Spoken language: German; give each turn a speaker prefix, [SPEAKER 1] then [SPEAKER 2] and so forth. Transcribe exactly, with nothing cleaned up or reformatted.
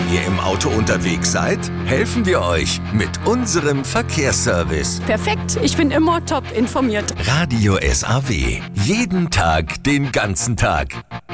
[SPEAKER 1] Wenn ihr im Auto unterwegs seid, helfen wir euch mit unserem Verkehrsservice.
[SPEAKER 2] Perfekt, ich bin immer top informiert.
[SPEAKER 1] Radio S A W. Jeden Tag, den ganzen Tag.